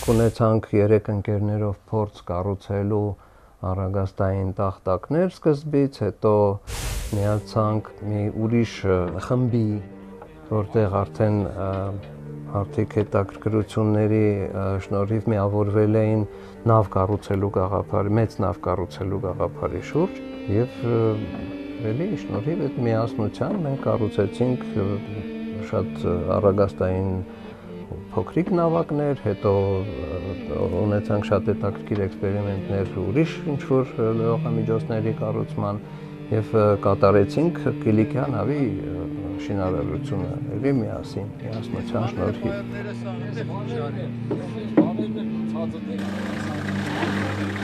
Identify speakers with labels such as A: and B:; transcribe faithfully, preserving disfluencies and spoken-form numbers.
A: մենք ունեցանք երեք ընկերներով փորձ կառուցելու առագաստային տախտակներ սկզբից, հետո միացանք մի ուրիշ խմբի, որտեղ արդեն արդիկ հետաքրքրությունների շնորհիվ միավորվել էին նավ կառուցելու գաղափարի, մեծ նավ կառուցելու գաղափարի շուրջ եւ էլի շնորհիվ այդ միասնության մենք կառուցեցինք շատ առագաստային փոքրիկ նավակներ, հետո ունեցանք շատ հետաքրքիր էքսպերիմենտներ ուրիշ ինչ-որ լողամիջոցների կառուցման եւ կատարեցինք Կիլիկիա նավի շինարարությունը էլի միասին, միասնության շնորհիվ։